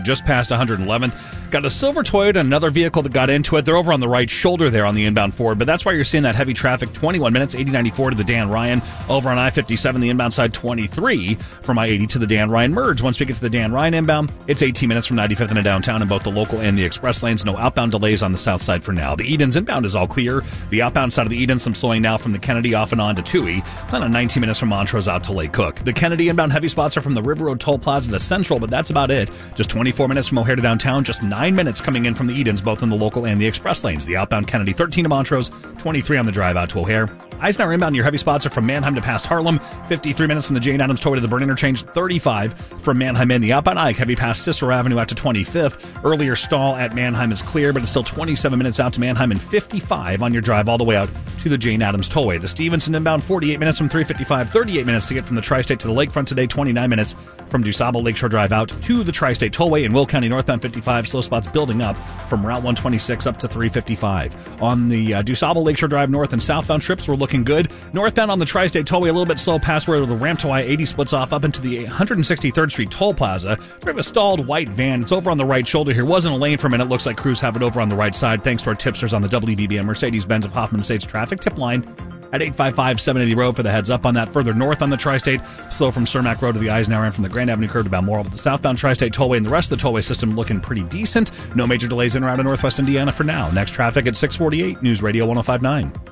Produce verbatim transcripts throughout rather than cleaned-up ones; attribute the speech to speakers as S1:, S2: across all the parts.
S1: just past one hundred eleventh. Got a silver Toyota, another vehicle that got into it. They're over on the right shoulder there on the inbound forward, but that's why you're seeing that heavy traffic. twenty-one minutes, eighty ninety-four to the Dan Ryan. Over on I fifty-seven, the inbound side, twenty-three from I eighty to the Dan Ryan merge. Once we get to the Dan Ryan inbound, it's eighteen minutes from ninety-fifth into downtown in both the local and the express lanes. No outbound delays on the south side for now. The Edens inbound is all clear. The outbound side of the Edens, some slowing now from the Kennedy off and on to Toohey. Plan on nineteen minutes from Montrose out to Lake Cook. The Kennedy inbound heavy spots are from the River Road Toll Plaza to Central, but that's about it. Just twenty-four minutes from O'Hare to downtown, just nine minutes coming in from the Edens, both in the local and the express lanes. The outbound Kennedy, thirteen to Montrose, twenty-three on the drive out to O'Hare. Eisenhower inbound, your heavy spots are from Manheim to past Harlem, fifty-three minutes from the Jane Addams Tollway to the Burn Interchange, thirty-five from Manheim in. The outbound Ike, heavy past Cicero Avenue out to twenty-fifth. Earlier stall at Manheim is clear, but it's still twenty-seven minutes out to Manheim and fifty-five on your drive all the way out to the Jane Addams Tollway. The Stevenson inbound, forty-eight minutes from three fifty-five, thirty-eight minutes to get from the Tri-State to the Lakefront today, twenty-nine minutes from DuSable Lakeshore Drive out to the Tri-State Tollway in Will County northbound fifty-five. Slow spots building up from Route one twenty-six up to three fifty-five. On the uh, DuSable Lakeshore Drive north and southbound trips, we're looking good. Northbound on the Tri-State Tollway, a little bit slow past where the ramp to I eighty splits off up into the one hundred sixty-third Street Toll Plaza. We have a stalled white van. It's over on the right shoulder here. Wasn't a lane for a minute. Looks like crews have it over on the right side thanks to our tipsters on the W B B M Mercedes-Benz of Hoffman Estates traffic tip line at eight five five, seven eighty Road for the heads up on that. Further north on the Tri-State, slow from Cermak Road to the Eisenhower and from the Grand Avenue curve to Balmoral. But the southbound Tri-State Tollway and the rest of the tollway system looking pretty decent. No major delays in or out of Northwest Indiana for now. Next traffic at six forty-eight, News Radio one oh five point nine.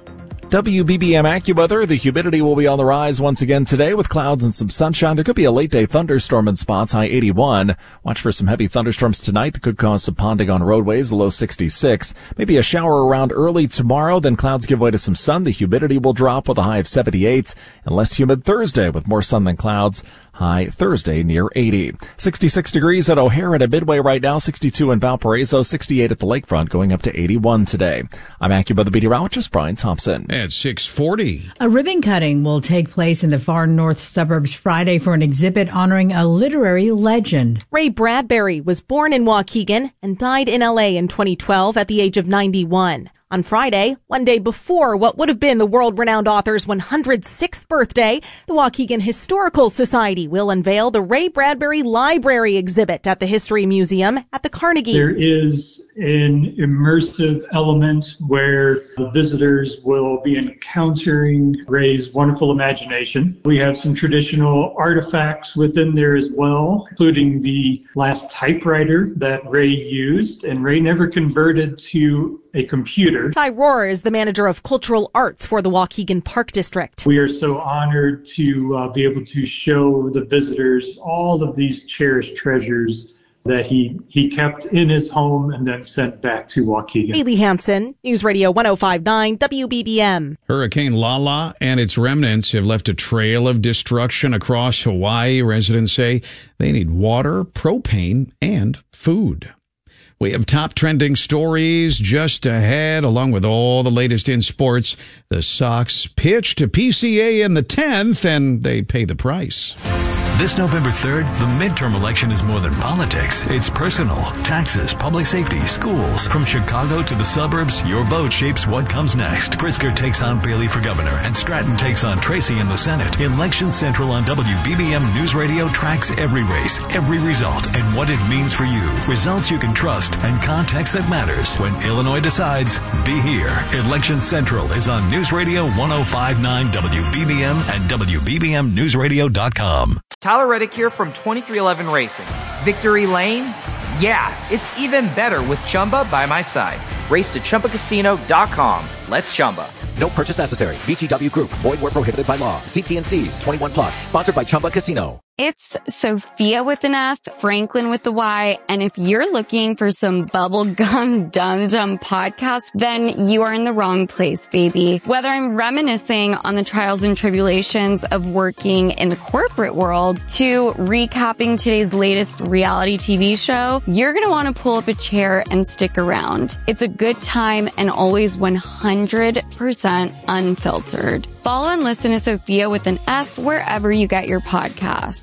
S2: W B B M AccuWeather. The humidity will be on the rise once again today with clouds and some sunshine. There could be a late day thunderstorm in spots, high eighty-one. Watch for some heavy thunderstorms tonight that could cause some ponding on roadways, low sixty-six. Maybe a shower around early tomorrow, then clouds give way to some sun. The humidity will drop with a high of seventy-eight. And less humid Thursday with more sun than clouds. High Thursday near eighty. sixty-six degrees at O'Hare and at Midway right now, sixty-two in Valparaiso, sixty-eight at the lakefront, going up to eighty-one today. I'm AccuWeather meteorologist Brian Thompson.
S3: At six forty.
S4: A ribbon cutting will take place in the far north suburbs Friday for an exhibit honoring a literary legend.
S5: Ray Bradbury was born in Waukegan and died in L A in twenty twelve at the age of ninety-one. On Friday, one day before what would have been the world-renowned author's one hundred sixth birthday, the Waukegan Historical Society will unveil the Ray Bradbury Library exhibit at the History Museum at the Carnegie.
S6: There is an immersive element where the visitors will be encountering Ray's wonderful imagination. We have some traditional artifacts within there as well, including the last typewriter that Ray used, and Ray never converted to a computer.
S5: Ty Rohr is the manager of cultural arts for the Waukegan Park District.
S6: We are so honored to uh, be able to show the visitors all of these cherished treasures that he, he kept in his home and then sent back to Waukegan.
S5: Haley Hansen, News Radio one oh five point nine W B B M.
S3: Hurricane Lala and its remnants have left a trail of destruction across Hawaii. Residents say they need water, propane, and food. We have top trending stories just ahead, along with all the latest in sports. The Sox pitch to P C A in the tenth, and they pay the price.
S7: This November third, the midterm election is more than politics. It's personal. Taxes, public safety, schools. From Chicago to the suburbs, your vote shapes what comes next. Pritzker takes on Bailey for governor, and Stratton takes on Tracy in the Senate. Election Central on W B B M News Radio tracks every race, every result, and what it means for you. Results you can trust and context that matters. When Illinois decides, be here. Election Central is on News Radio one oh five point nine W B B M and W B B M news radio dot com.
S8: Tyler Reddick here from twenty-three eleven Racing. Victory Lane? Yeah, it's even better with Chumba by my side. Race to Chumba Casino dot com. Let's Chumba.
S9: No purchase necessary. V G W Group. Void where prohibited by law. See T and C's. twenty-one plus. Sponsored by Chumba Casino.
S10: It's Sophia with an F, Franklin with the Y, and if you're looking for some bubblegum dum-dum podcast, then you are in the wrong place, baby. Whether I'm reminiscing on the trials and tribulations of working in the corporate world to recapping today's latest reality T V show, you're going to want to pull up a chair and stick around. It's a good time and always one hundred percent unfiltered. Follow and listen to Sophia with an F wherever you get your podcasts.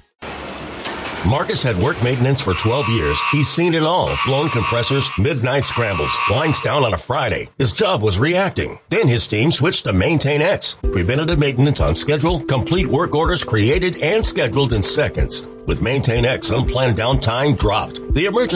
S11: Marcus had work maintenance for twelve years. He's seen it all. Blown compressors, midnight scrambles, lines down on a Friday. His job was reacting. Then his team switched to Maintain X. Preventative maintenance on schedule, complete work orders created and scheduled in seconds. With Maintain X, unplanned downtime dropped. The emergency